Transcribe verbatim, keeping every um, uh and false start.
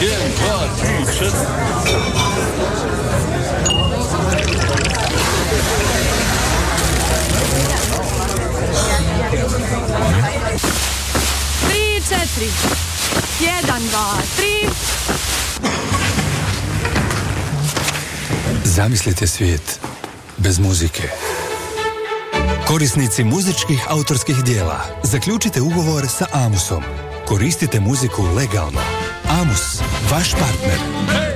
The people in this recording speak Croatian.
Jedan, dva, tri, četiri. Tri, četiri. Jedan, dva, tri. Zamislite svijet bez muzike. Korisnici muzičkih autorskih dijela, zaključite ugovor sa Amusom. Koristite muziku legalno. Amus, vaš partner.